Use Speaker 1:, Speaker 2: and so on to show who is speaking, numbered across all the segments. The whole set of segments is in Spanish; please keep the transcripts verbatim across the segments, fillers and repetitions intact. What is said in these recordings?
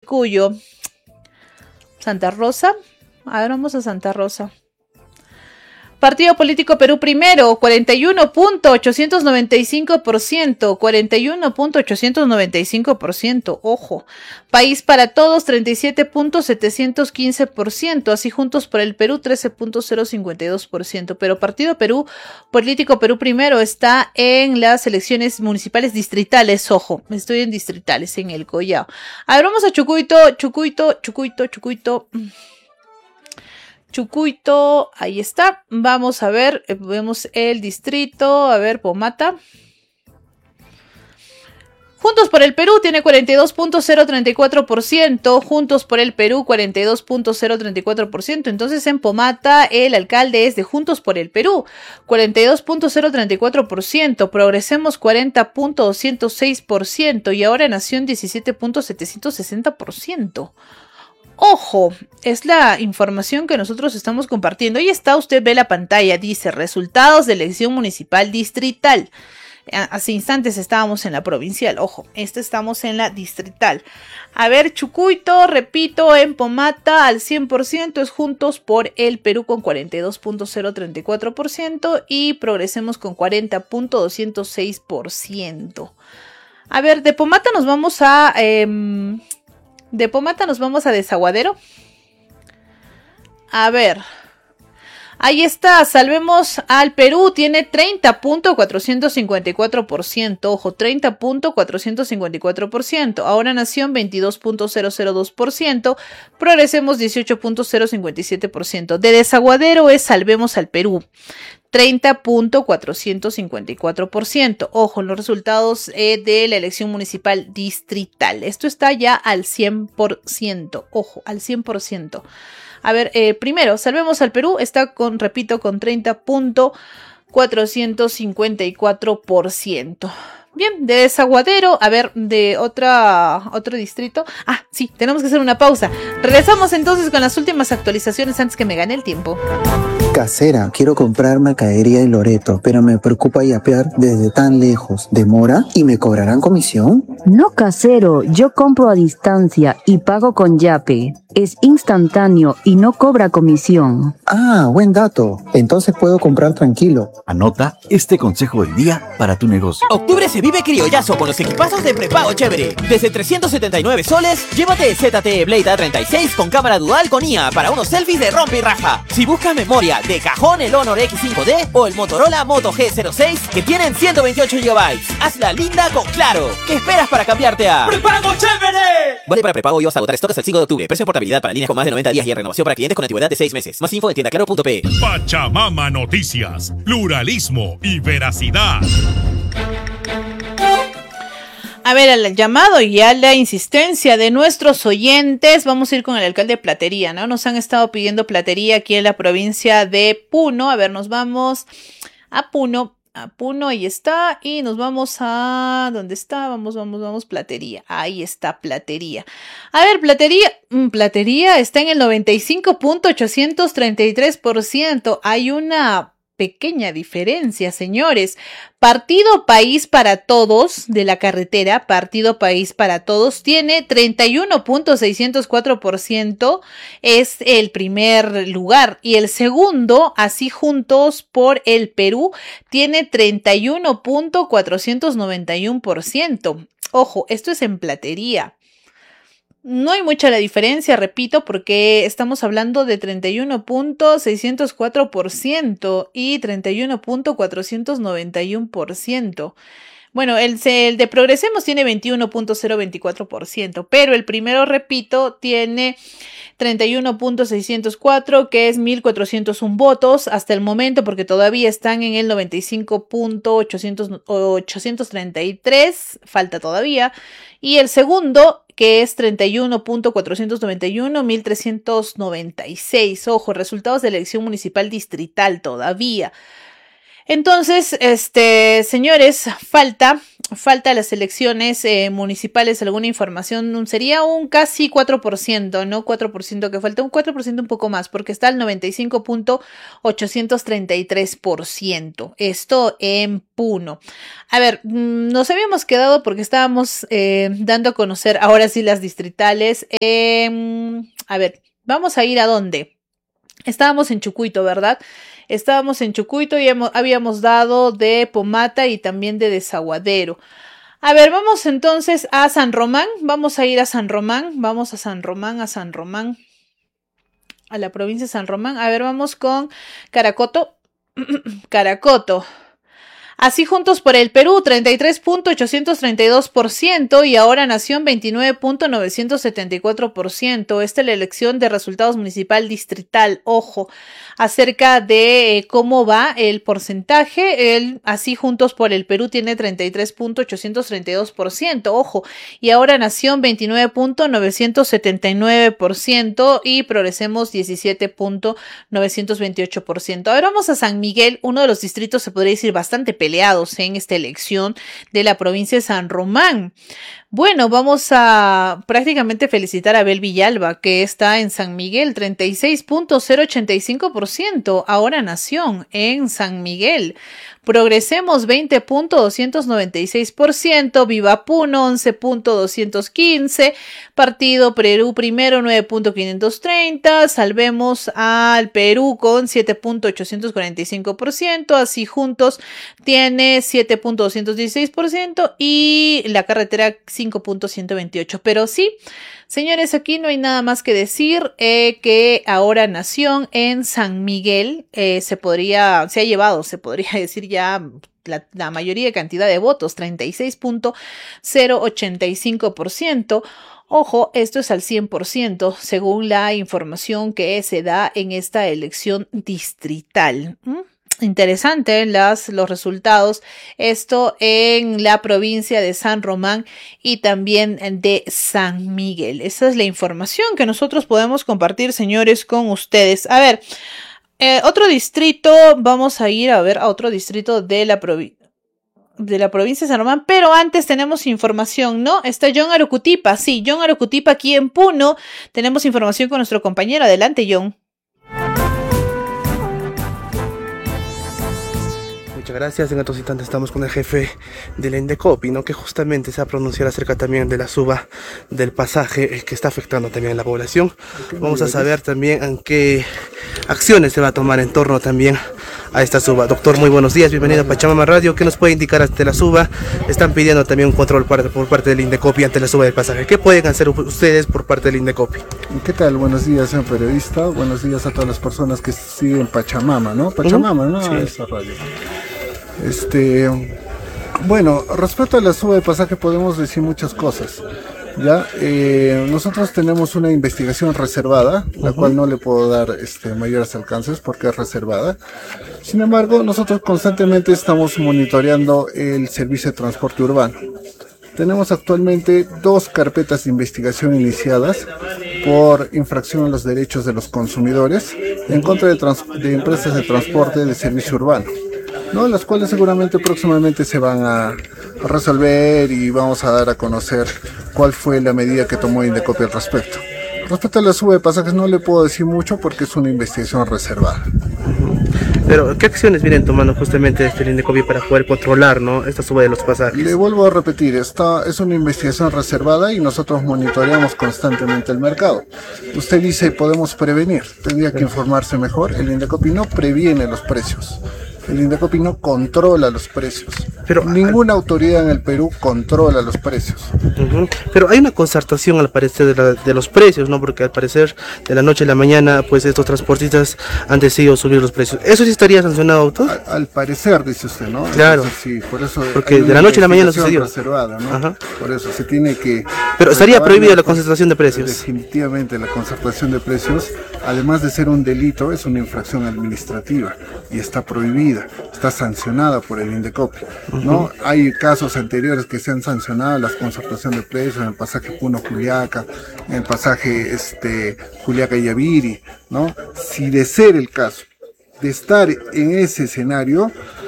Speaker 1: Cuyo. Santa Rosa. A ver, vamos a Santa Rosa. Partido Político Perú Primero, cuarenta y uno punto ochocientos noventa y cinco por ciento, cuarenta y uno punto ochocientos noventa y cinco por ciento, ojo. País para Todos, treinta y siete punto setecientos quince por ciento, así Juntos por el Perú, trece punto cero cincuenta y dos por ciento, pero Partido Perú Político Perú Primero está en las elecciones municipales distritales, ojo, estoy en distritales, en el Collao. A ver, vamos a Chucuito, Chucuito, Chucuito, Chucuito... Chucuito, ahí está. Vamos a ver, vemos el distrito, a ver, Pomata. Juntos por el Perú tiene cuarenta y dos punto cero treinta y cuatro por ciento, Juntos por el Perú cuarenta y dos punto cero treinta y cuatro por ciento, entonces en Pomata el alcalde es de Juntos por el Perú, cuarenta y dos punto cero treinta y cuatro por ciento, Progresemos cuarenta punto doscientos seis por ciento y ahora Nación diecisiete punto setecientos sesenta por ciento. Ojo, es la información que nosotros estamos compartiendo. Ahí está, usted ve la pantalla, dice resultados de elección municipal distrital. Hace instantes estábamos en la provincial, ojo, este estamos en la distrital. A ver, Chucuito, repito, en Pomata al cien por ciento es Juntos por el Perú con cuarenta y dos punto cero treinta y cuatro por ciento y Progresemos con cuarenta punto doscientos seis por ciento. A ver, de Pomata nos vamos a... Eh, De Pomata nos vamos a Desaguadero. A ver. Ahí está. Salvemos al Perú. Tiene treinta punto cuatrocientos cincuenta y cuatro por ciento. Ojo, treinta punto cuatrocientos cincuenta y cuatro por ciento. Ahora Nación veintidós punto cero cero dos por ciento. Progresemos dieciocho punto cero cincuenta y siete por ciento. De Desaguadero es Salvemos al Perú. treinta punto cuatrocientos cincuenta y cuatro por ciento. Ojo, los resultados eh, de la elección municipal distrital. Esto está ya al cien por ciento. Ojo, al cien por ciento. A ver, eh, primero, Salvemos al Perú. Está con, repito, con treinta punto cuatrocientos cincuenta y cuatro por ciento. Bien, de Desaguadero, a ver, de otra, otro distrito. Ah, sí, tenemos que hacer una pausa. Regresamos entonces con las últimas actualizaciones antes que me gane el tiempo.
Speaker 2: Casera, quiero comprar mercadería en Loreto, pero me preocupa yapear desde tan lejos. ¿Demora? ¿Y me cobrarán comisión?
Speaker 3: No, casero, yo compro a distancia y pago con Yape. Es instantáneo y no cobra comisión.
Speaker 2: Ah, buen dato. Entonces puedo comprar tranquilo.
Speaker 4: Anota este consejo del día para tu negocio.
Speaker 5: Octubre se vive criollazo con los equipazos de prepago chévere. Desde trescientos setenta y nueve soles, llévate Z T E Blade A treinta y seis con cámara dual con I A para unos selfies de rompe y raja. Si buscas memoria de cajón, el Honor X cinco D o el Motorola Moto G cero seis que tienen ciento veintiocho gigabytes. Hazla linda con Claro. ¿Qué esperas para cambiarte a prepago chévere? Vale para prepago y vas a agotar stock hasta el cinco de octubre. Precio de portabilidad para líneas con más de noventa días y renovación para clientes con antigüedad de seis meses. Más info en tienda claro punto pe.
Speaker 6: Pachamama Noticias, pluralismo y veracidad.
Speaker 1: A ver, al llamado y a la insistencia de nuestros oyentes, vamos a ir con el alcalde de Platería, ¿no? Nos han estado pidiendo Platería aquí en la provincia de Puno. A ver, nos vamos a Puno. A Puno, ahí está, y nos vamos a... ¿dónde está? Vamos, vamos, vamos, Platería. Ahí está, Platería. A ver, Platería, Platería está en el noventa y cinco punto ochocientos treinta y tres por ciento. Hay una pequeña diferencia, señores. Partido País para Todos de la carretera, Partido País para Todos, tiene treinta y uno punto seiscientos cuatro por ciento, es el primer lugar. Y el segundo, así Juntos por el Perú, tiene treinta y uno punto cuatrocientos noventa y uno por ciento. Ojo, esto es en Platería. No hay mucha la diferencia, repito, porque estamos hablando de treinta y uno punto seiscientos cuatro por ciento y treinta y uno punto cuatrocientos noventa y uno por ciento. Bueno, el, el de Progresemos tiene veintiuno punto cero veinticuatro por ciento, pero el primero, repito, tiene treinta y uno punto seiscientos cuatro, que es mil cuatrocientos uno votos hasta el momento, porque todavía están en el noventa y cinco punto ochocientos treinta y tres, falta todavía. Y el segundo, que es treinta y uno punto cuatrocientos noventa y uno, mil trescientos noventa y seis. Ojo, resultados de elección municipal distrital todavía. Entonces, este, señores, falta, falta las elecciones eh, municipales, alguna información, sería un casi cuatro por ciento, ¿no? cuatro por ciento que falta, un cuatro por ciento un poco más, porque está al noventa y cinco punto ochocientos treinta y tres por ciento. Esto en Puno. A ver, nos habíamos quedado porque estábamos eh, dando a conocer ahora sí las distritales. Eh, a ver, vamos a ir a dónde. Estábamos en Chucuito, ¿verdad? Estábamos en Chucuito y hemos, habíamos dado de Pomata y también de Desaguadero. A ver, vamos entonces a San Román. Vamos a ir a San Román. Vamos a San Román, a San Román. A la provincia de San Román. A ver, vamos con Caracoto. Caracoto. Así Juntos por el Perú, treinta y tres punto ochocientos treinta y dos por ciento y Ahora Nación, veintinueve punto novecientos setenta y cuatro por ciento. Esta es la elección de resultados municipal distrital. Ojo, acerca de eh, cómo va el porcentaje, el Así Juntos por el Perú tiene treinta y tres punto ochocientos treinta y dos por ciento. Ojo, y Ahora Nación, veintinueve punto novecientos setenta y nueve por ciento y Progresemos, diecisiete punto novecientos veintiocho por ciento. Ahora vamos a San Miguel, uno de los distritos se podría decir bastante peleado en esta elección de la provincia de San Román. Bueno, vamos a prácticamente felicitar a Abel Villalba, que está en San Miguel, treinta y seis punto cero ochenta y cinco por ciento. Ahora Nación en San Miguel. Progresemos, veinte punto doscientos noventa y seis por ciento. Viva Puno, once punto doscientos quince. Partido Perú Primero, nueve punto quinientos treinta. Salvemos al Perú con siete punto ochocientos cuarenta y cinco por ciento. Así Juntos tiene siete punto doscientos dieciséis por ciento y la carretera cinco punto ciento veintiocho. Pero sí, señores, aquí no hay nada más que decir eh, que Ahora Nación en San Miguel eh, se podría, se ha llevado, se podría decir ya la, la mayoría de cantidad de votos, treinta y seis punto cero ochenta y cinco por ciento. Ojo, esto es al cien por ciento según la información que se da en esta elección distrital. ¿Mm? Interesante las, los resultados, esto en la provincia de San Román y también de San Miguel. Esa es la información que nosotros podemos compartir, señores, con ustedes. A ver, eh, otro distrito, vamos a ir a ver a otro distrito de la provincia. de la provincia de San Román, pero antes tenemos información, ¿no? Está John Arucutipa, sí, John Arucutipa aquí en Puno, tenemos información con nuestro compañero, adelante John.
Speaker 7: Muchas gracias. En estos instantes estamos con el jefe del Indecopi, ¿no? Que justamente se va a pronunciar acerca también de la suba del pasaje que está afectando también a la población. Vamos a saber también en qué acciones se va a tomar en torno también a esta suba. Doctor, muy buenos días, bienvenido a Pachamama Radio. ¿Qué nos puede indicar ante la suba? Están pidiendo también un control por parte del Indecopi ante la suba del pasaje. ¿Qué pueden hacer ustedes por parte del Indecopi?
Speaker 8: ¿Qué tal? Buenos días, señor periodista. Buenos días a todas las personas que siguen Pachamama, ¿no? Pachamama, ¿no? Sí. Esa radio. Este, bueno, respecto a la suba de pasaje podemos decir muchas cosas. Ya, eh, nosotros tenemos una investigación reservada, la uh-huh. cual no le puedo dar este, mayores alcances porque es reservada. Sin embargo, nosotros constantemente estamos monitoreando el servicio de transporte urbano. Tenemos actualmente dos carpetas de investigación iniciadas por infracción a los derechos de los consumidores en contra de, trans- de empresas de transporte de servicio urbano, ¿no? Las cuales seguramente próximamente se van a resolver y vamos a dar a conocer cuál fue la medida que tomó Indecopi al respecto. Respecto a la suba de pasajes no le puedo decir mucho porque es una investigación reservada.
Speaker 7: Pero, ¿qué acciones vienen tomando justamente desde el Indecopi para poder controlar, ¿no?, esta suba de los pasajes?
Speaker 8: Le vuelvo a repetir, esta es una investigación reservada y nosotros monitoreamos constantemente el mercado. Usted dice, podemos prevenir, tendría que informarse mejor. El Indecopi no previene los precios. El Indecopi no controla los precios. Pero ninguna autoridad en el Perú controla los precios.
Speaker 7: Uh-huh. Pero hay una concertación al parecer de, la, de los precios, ¿no? Porque al parecer de la noche a la mañana, pues estos transportistas han decidido subir los precios. ¿Eso sí estaría sancionado, autor?
Speaker 8: Al, al parecer, dice usted, ¿no?
Speaker 7: Claro.
Speaker 8: Entonces, sí, por eso
Speaker 7: porque de la noche a la mañana sucedió.
Speaker 8: Reservada, ¿no? Ajá. Por eso se tiene que...
Speaker 7: Pero estaría prohibida la concentración de precios.
Speaker 8: Definitivamente la concertación de precios, además de ser un delito, es una infracción administrativa y está prohibida. Está sancionada por el Indecopi, ¿no? Uh-huh. Hay casos anteriores que se han sancionado la concertación de precios en el pasaje Puno-Juliaca, en el pasaje este, Juliaca-Yaviri, ¿no? Si de ser el caso, de estar en ese escenario,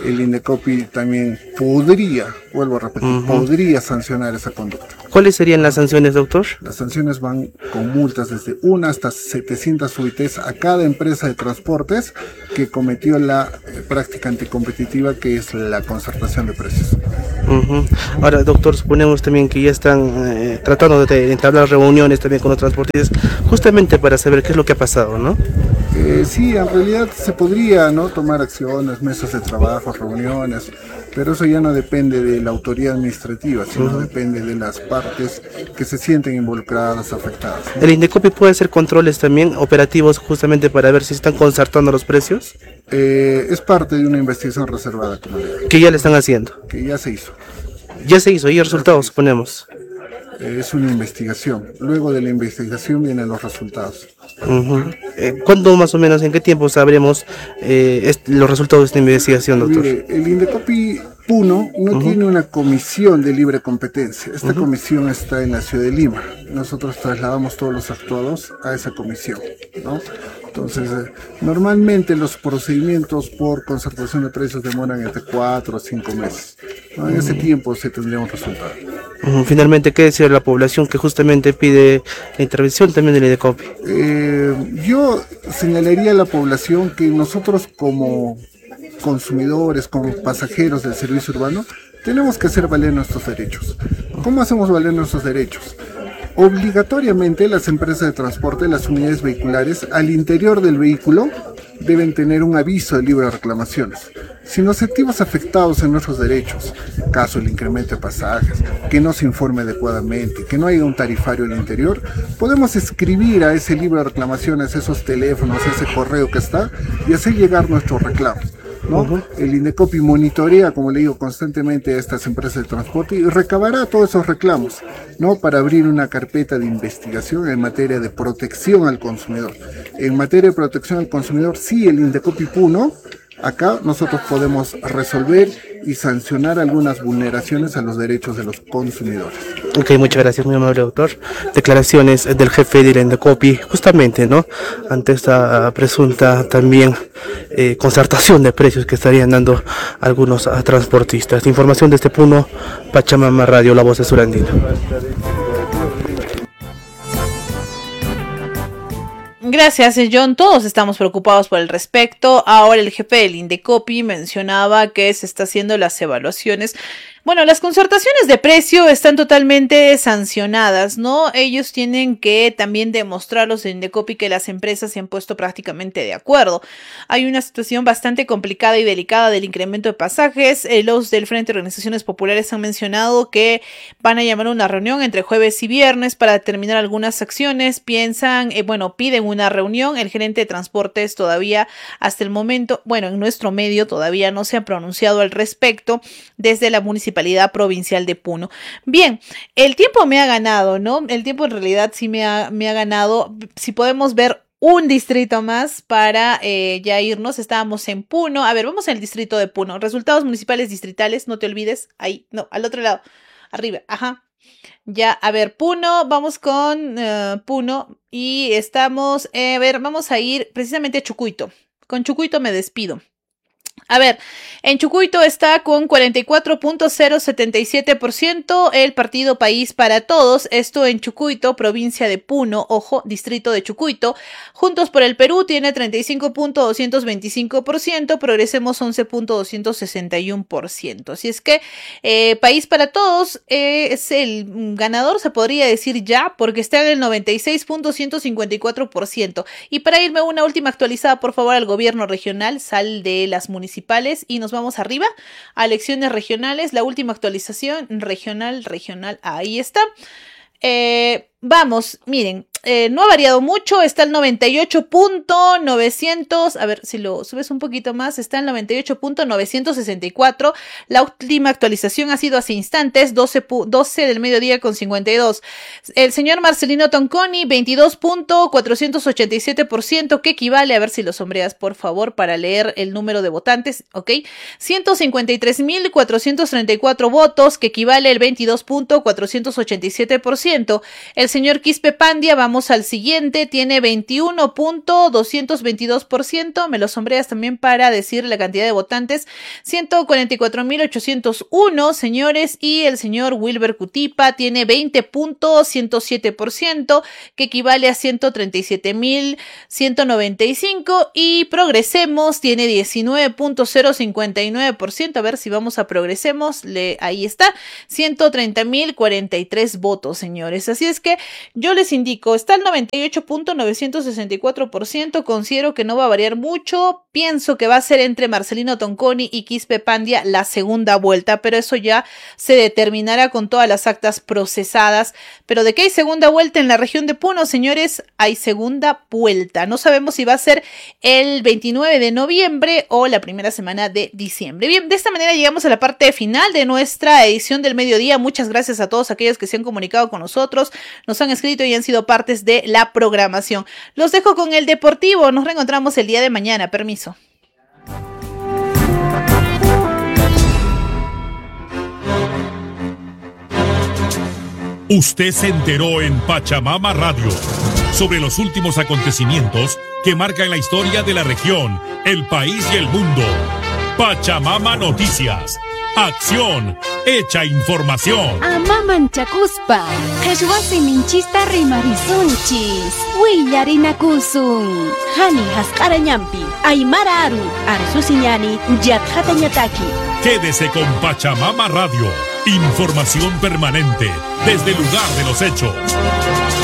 Speaker 8: el INDECOPI también podría, vuelvo a repetir, uh-huh. podría sancionar esa conducta.
Speaker 7: ¿Cuáles serían las sanciones, doctor?
Speaker 8: Las sanciones van con multas desde una hasta setecientas U I Ts a cada empresa de transportes que cometió la eh, práctica anticompetitiva, que es la concertación de precios.
Speaker 7: Uh-huh. Ahora, doctor, suponemos también que ya están eh, tratando de entablar reuniones también con los transportistas, justamente para saber qué es lo que ha pasado, ¿no?
Speaker 8: Eh, sí, en realidad se podría, ¿no?, tomar acciones, mesas de trabajo, reuniones, pero eso ya no depende de la autoridad administrativa, sino uh-huh. depende de las partes que se sienten involucradas, afectadas, ¿no?
Speaker 7: ¿El INDECOPI puede hacer controles también operativos justamente para ver si están concertando los precios?
Speaker 8: Eh, es parte de una investigación reservada, como le digo.
Speaker 7: ¿Que ya le están haciendo?
Speaker 8: Que ya se hizo.
Speaker 7: Ya se hizo, y el resultado, suponemos.
Speaker 8: Es una investigación. Luego de la investigación vienen los resultados.
Speaker 7: Uh-huh. Eh, ¿Cuándo más o menos, en qué tiempo sabremos eh, est- los resultados de esta investigación, doctor?
Speaker 8: Mire, el INDECOPI Puno no uh-huh. tiene una comisión de libre competencia. Esta uh-huh. comisión está en la ciudad de Lima. Nosotros trasladamos todos los actuados a esa comisión, ¿no? Entonces, eh, normalmente los procedimientos por concertación de precios demoran entre cuatro o cinco meses, ¿no? En ese tiempo se tendría un resultado.
Speaker 7: Uh-huh. Finalmente, ¿qué decir a la población que justamente pide la intervención también del INDECOPI?
Speaker 8: Eh, yo señalaría a la población que nosotros como consumidores, como pasajeros del servicio urbano, tenemos que hacer valer nuestros derechos. ¿Cómo hacemos valer nuestros derechos? Obligatoriamente las empresas de transporte, las unidades vehiculares, al interior del vehículo deben tener un aviso de libre reclamaciones. Si nos sentimos afectados en nuestros derechos, caso el incremento de pasajes, que no se informe adecuadamente, que no haya un tarifario al interior, podemos escribir a ese libro de reclamaciones, esos teléfonos, ese correo que está, y hacer llegar nuestros reclamos, ¿no? Uh-huh. El INDECOPI monitorea, como le digo, constantemente a estas empresas de transporte y recabará todos esos reclamos, ¿no?, para abrir una carpeta de investigación en materia de protección al consumidor. En materia de protección al consumidor, sí, el INDECOPI Puno, acá nosotros podemos resolver y sancionar algunas vulneraciones a los derechos de los consumidores.
Speaker 7: Ok, muchas gracias, muy amable doctor. Declaraciones del jefe del INDECOPI, justamente, ¿no?, ante esta presunta también eh, concertación de precios que estarían dando algunos uh, transportistas. Información de este Puno, Pachamama Radio, la voz de Surandino.
Speaker 1: Gracias, John. Todos estamos preocupados por el respecto. Ahora el jefe del INDECOPI mencionaba que se está haciendo las evaluaciones. Bueno, las concertaciones de precio están totalmente sancionadas, ¿no? Ellos tienen que también demostrar, los de INDECOPI, que las empresas se han puesto prácticamente de acuerdo. Hay una situación bastante complicada y delicada del incremento de pasajes. Eh, los del Frente de Organizaciones Populares han mencionado que van a llamar una reunión entre jueves y viernes para determinar algunas acciones. Piensan, eh, bueno, piden una reunión. El gerente de transportes todavía, hasta el momento, bueno, en nuestro medio todavía no se ha pronunciado al respecto desde la municipalidad provincial de Puno. Bien, el tiempo me ha ganado, ¿no? El tiempo en realidad sí me ha, me ha ganado. Si podemos ver un distrito más para eh, ya irnos. Estábamos en Puno. A ver, vamos al distrito de Puno. Resultados municipales distritales, no te olvides. Ahí, no, al otro lado. Arriba, ajá. Ya, a ver, Puno, vamos con uh, Puno y estamos, eh, a ver, vamos a ir precisamente a Chucuito. Con Chucuito me despido. A ver, en Chucuito está con cuarenta y cuatro punto cero setenta y siete por ciento el partido País para Todos. Esto en Chucuito, provincia de Puno, ojo, distrito de Chucuito. Juntos por el Perú tiene treinta y cinco punto doscientos veinticinco por ciento, Progresemos once punto doscientos sesenta y uno por ciento. Así es que eh, País para Todos eh, es el ganador, se podría decir ya, porque está en el noventa y seis punto ciento cincuenta y cuatro por ciento. Y para irme una última actualizada, por favor, al gobierno regional, sal de las municipales y nos vamos arriba a elecciones regionales. La última actualización regional, regional, ahí está. Eh, vamos, miren, eh, no ha variado mucho, está el noventa y ocho punto novecientos, a ver si lo subes un poquito más, está el noventa y ocho punto novecientos sesenta y cuatro, la última actualización ha sido hace instantes, doce, doce del mediodía con cincuenta y dos. El señor Marcelino Tonconi, veintidós punto cuatrocientos ochenta y siete por ciento, que equivale, a ver si lo sombreas por favor para leer el número de votantes, ok, ciento cincuenta y tres mil cuatrocientos treinta y cuatro votos, que equivale al veintidós punto cuatrocientos ochenta y siete por ciento. El señor Quispe Pandia, vamos al siguiente, tiene veintiuno punto doscientos veintidós por ciento, me lo sombreas también para decir la cantidad de votantes, ciento cuarenta y cuatro mil ochocientos uno, señores, y el señor Wilber Cutipa tiene veinte punto ciento siete por ciento, que equivale a ciento treinta y siete mil ciento noventa y cinco, y Progresemos tiene diecinueve punto cero cincuenta y nueve por ciento, a ver si vamos a Progresemos, le, ahí está, ciento treinta mil cuarenta y tres votos, señores. Así es que yo les indico, está el noventa y ocho punto novecientos sesenta y cuatro por ciento, considero que no va a variar mucho, pienso que va a ser entre Marcelino Tonconi y Quispe Pandia la segunda vuelta, pero eso ya se determinará con todas las actas procesadas. Pero de que hay segunda vuelta en la región de Puno, señores, hay segunda vuelta. No sabemos si va a ser el veintinueve de noviembre o la primera semana de diciembre. Bien, de esta manera llegamos a la parte final de nuestra edición del mediodía. Muchas gracias a todos aquellos que se han comunicado con nosotros, nos han escrito y han sido partes de la programación. Los dejo con el deportivo, nos reencontramos el día de mañana, permiso.
Speaker 6: Usted se enteró en Pachamama Radio sobre los últimos acontecimientos que marcan la historia de la región, el país y el mundo. Pachamama Noticias. Acción, hecha información.
Speaker 9: Amaman chakuspa, kashwasi minchista rimarisunchis, willarinakusun. Hani haskarañampi, aymara aru, arsusiñani, yatjatañataki.
Speaker 6: Quédese con Pachamama Radio. Información permanente desde el lugar de los hechos.